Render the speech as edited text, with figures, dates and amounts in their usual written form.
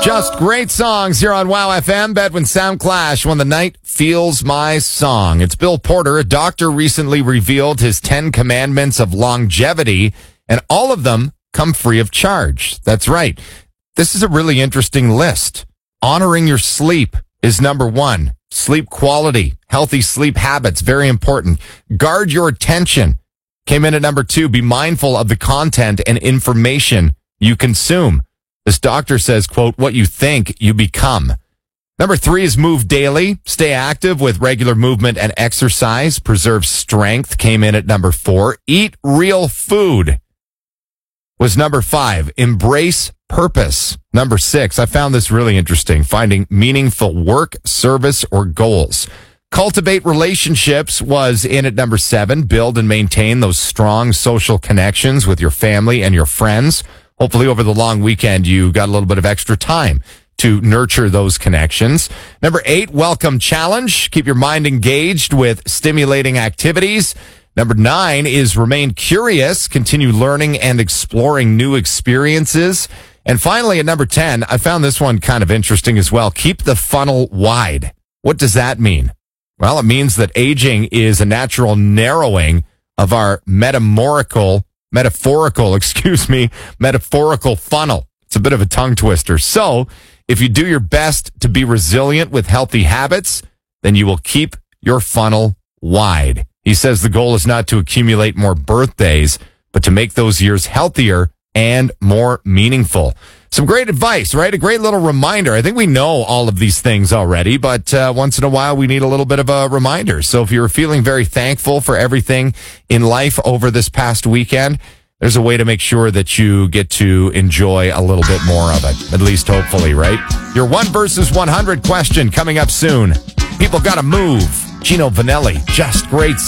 Just great songs here on Wow FM. Bedouin Sound Clash, When the Night Feels My Song. It's Bill Porter. A doctor recently revealed his 10 commandments of longevity, and all of them come free of charge. That's right. This is a really interesting list. Honoring your sleep is number 1. Sleep quality, healthy sleep habits, very important. Guard your attention came in at number 2. Be mindful of the content and information you consume. This doctor says, quote, what you think, you become. Number 3 is move daily. Stay active with regular movement and exercise. Preserve strength came in at number 4. Eat real food was number 5. Embrace purpose. Number 6, I found this really interesting. Finding meaningful work, service, or goals. Cultivate relationships was in at number 7. Build and maintain those strong social connections with your family and your friends. Hopefully over the long weekend, you got a little bit of extra time to nurture those connections. Number 8, welcome challenge. Keep your mind engaged with stimulating activities. Number 9 is remain curious. Continue learning and exploring new experiences. And finally, at number 10, I found this one kind of interesting as well. Keep the funnel wide. What does that mean? Well, it means that aging is a natural narrowing of our metaphorical funnel. It's a bit of a tongue twister. So if you do your best to be resilient with healthy habits, then you will keep your funnel wide. He says the goal is not to accumulate more birthdays, but to make those years healthier and more meaningful. Some great advice, right? A great little reminder. I think we know all of these things already, but once in a while we need a little bit of a reminder. So if you're feeling very thankful for everything in life over this past weekend, there's a way to make sure that you get to enjoy a little bit more of it, at least hopefully, right? Your 1 versus 100 question coming up soon. People gotta move. Gino Vanelli, just great.